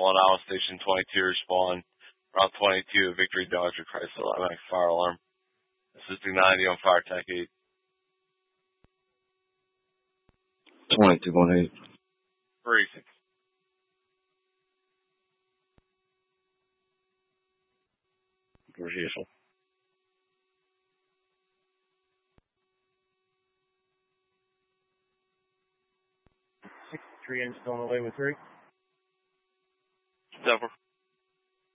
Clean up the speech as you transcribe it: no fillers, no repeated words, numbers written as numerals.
1, Iowa Station 22, respond. Route 22, Victory Dodger Chrysler automatic fire alarm. Assisting 90 on fire tech 8. 2218. 3. Vehicle. 3 inch on the way with 3. Stepper.